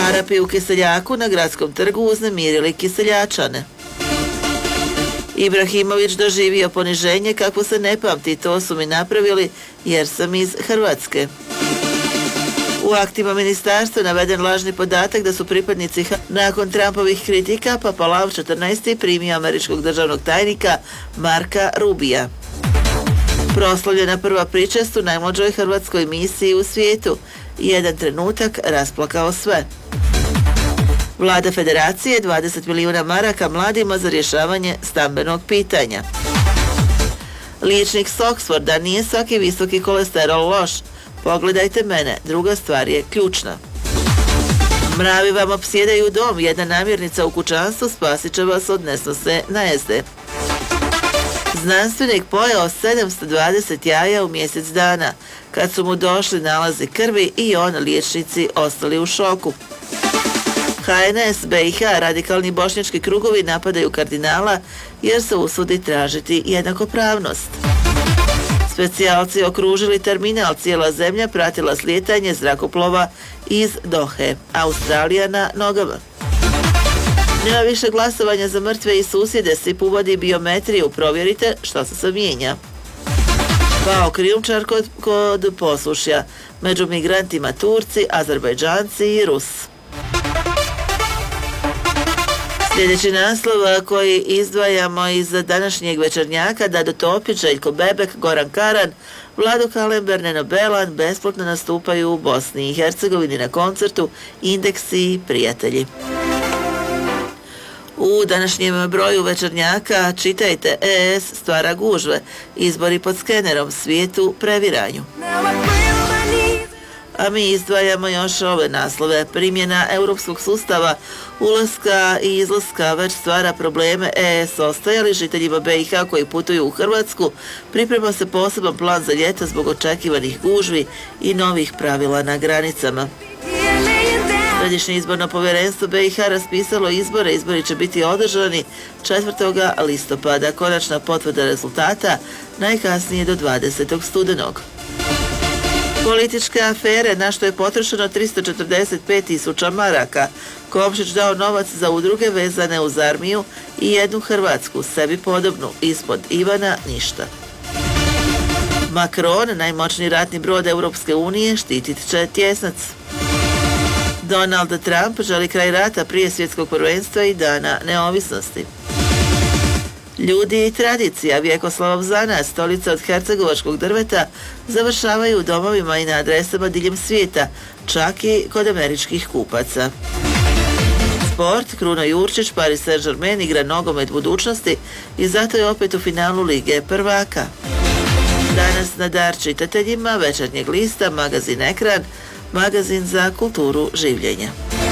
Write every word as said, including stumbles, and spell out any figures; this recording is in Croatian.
Arapi u Kiseljaku na gradskom trgu uznemirili Kiseljačane. Ibrahimović doživio poniženje kako se ne pamti, to su mi napravili jer sam iz Hrvatske. U aktima ministarstva naveden lažni podatak da su pripadnici nakon Trumpovih kritika Papa Lav četrnaesti primio američkog državnog tajnika Marka Rubija. Proslavljena prva pričest u najmlađoj hrvatskoj misiji u svijetu. Jedan trenutak rasplakao sve. Vlada Federacije dvadeset milijuna maraka mladima za rješavanje stambenog pitanja. Liječnik s Oxforda, nije svaki visoki kolesterol loš. Pogledajte mene, druga stvar je ključna. Mravi vam opsjedaju dom, jedna namirnica u kućanstvu spasit će vas od nesnose najezde. Znanstvenik pojeo sedamsto dvadeset jaja u mjesec dana. Kad su mu došli nalazi krvi i on, liječnici, ostali u šoku. H N S B i H, radikalni bošnjački krugovi, napadaju kardinala jer se usudi tražiti jednakopravnost. Specijalci okružili terminal, cijela zemlja pratila slijetanje zrakoplova iz Dohe. Australija na nogama. Nema više glasovanja za mrtve i susjede, S I P uvodi biometriju, provjerite što se sve mijenja. Pao krijumčar kod, kod poslušja, među migrantima Turci, Azerbajdžanci i Rus. Sljedeći naslov koji izdvajamo iz današnjeg večernjaka: Dado Topić, Željko Bebek, Goran Karan, Vlado Kalember, Neno Belan besplatno nastupaju u Bosni i Hercegovini na koncertu Indeksi i prijatelji. U današnjem broju večernjaka čitajte: E S stvara gužve, izbori pod skenerom, svijetu previranju. A mi izdvajamo još ove naslove. Primjena europskog sustava ulaska i izlaska već stvara probleme. E S ostajali žiteljima B i H koji putuju u Hrvatsku. Priprema se poseban plan za ljeto zbog očekivanih gužvi i novih pravila na granicama. Središnje izborno povjerenstvo B i H raspisalo izbore. Izbori će biti održani četvrtog listopada. Konačna potvrda rezultata najkasnije do dvadesetog studenog. Političke afere, na što je potrošeno tristo četrdeset pet tisuća maraka. Komšić dao novac za udruge vezane uz armiju i jednu Hrvatsku, sebi podobnu. Ispod Ivana ništa. Macron, najmoćniji ratni brod Europske unije, štitit će tjesnac. Donald Trump želi kraj rata prije svjetskog prvenstva i dana neovisnosti. Ljudi i tradicija, Vjekoslavov zanac, stolica od hercegovačkog drveta, završavaju u domovima i na adresama diljem svijeta, čak i kod američkih kupaca. Sport, Kruno Jurčić, Paris Saint-Germain igra nogomet budućnosti i zato je opet u finalu Lige prvaka. Danas na dar čitateljima Večernjeg lista, magazin Ekran, magazin za kulturu življenja.